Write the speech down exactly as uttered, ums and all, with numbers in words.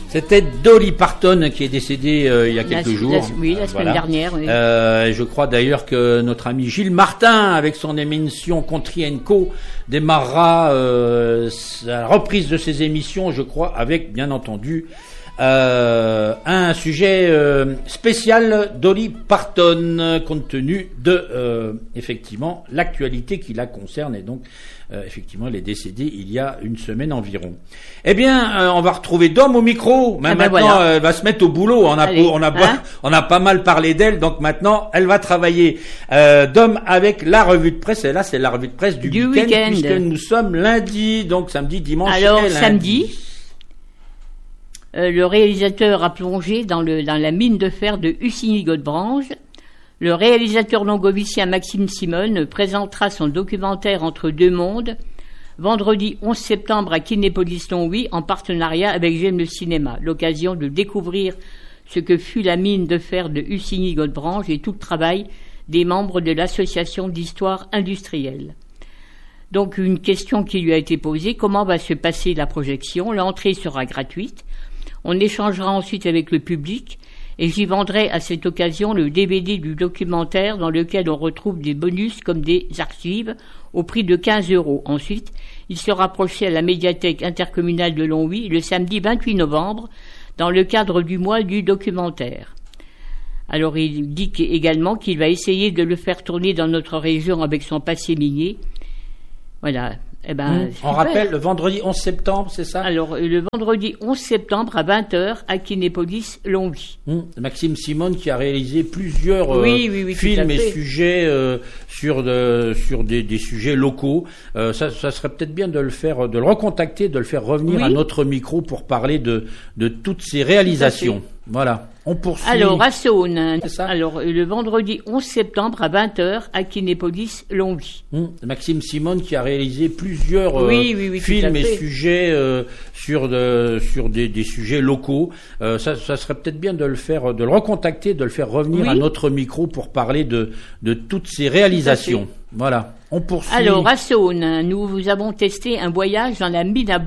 C'était Dolly Parton qui est décédée euh, il y a quelques la, jours. La, oui, la euh, semaine voilà. dernière. Oui. Euh, je crois d'ailleurs que notre ami Gilles Martin, avec son émission Country and Co, démarrera euh, sa reprise de ses émissions, je crois, avec bien entendu euh, un sujet euh, spécial Dolly Parton, compte tenu de euh, effectivement l'actualité qui la concerne, et donc Euh, effectivement, elle est décédée il y a une semaine environ. Eh bien, euh, on va retrouver Dom au micro. Mais ah ben maintenant, voilà. elle va se mettre au boulot. On a, Allez, on a, hein on a pas mal parlé d'elle, donc maintenant, elle va travailler. Euh, Dom avec la revue de presse. Et là, c'est la revue de presse du, du week-end, week-end, puisque nous sommes lundi, donc samedi, dimanche. Alors, et lundi. samedi, euh, le réalisateur a plongé dans, le, dans la mine de fer de Hussigny-Godebranche. Le réalisateur longovicien Maxime Simone présentera son documentaire Entre deux mondes vendredi onze septembre à Kinépolis-Longwy en partenariat avec J'aime le cinéma. L'occasion de découvrir ce que fut la mine de fer de Hussigny-Godebranche et tout le travail des membres de l'association d'histoire industrielle. Donc une question qui lui a été posée, comment va se passer la projection? L'entrée sera gratuite. On échangera ensuite avec le public. Et j'y vendrai à cette occasion le D V D du documentaire dans lequel on retrouve des bonus comme des archives au prix de quinze euros. Ensuite, il sera projeté à la médiathèque intercommunale de Longwy le samedi vingt-huit novembre dans le cadre du mois du documentaire. Alors il dit également qu'il va essayer de le faire tourner dans notre région avec son passé minier. Voilà. Eh ben, mmh. On rappelle le vendredi onze septembre, c'est ça? Alors, le vendredi onze septembre à vingt heures à Kinépolis-Longwy. Mmh. Maxime Simone qui a réalisé plusieurs euh, oui, oui, oui, films et sujets euh, sur, de, sur des, des sujets locaux. Euh, ça, ça serait peut-être bien de le faire, de le recontacter, de le faire revenir oui. à notre micro pour parler de, de toutes ces réalisations. Voilà. On poursuit. Alors, à Saône, alors, le vendredi onze septembre à vingt heures à Kinépolis-Longwy. Mmh. Maxime Simone qui a réalisé plusieurs euh, oui, oui, oui, films et sujets euh, sur, de, sur des, des sujets locaux. Euh, ça, ça serait peut-être bien de le faire, de le recontacter, de le faire revenir oui. à notre micro pour parler de, de toutes ces réalisations. Voilà. On poursuit. Alors, à Saône, nous avons testé un voyage dans la mine à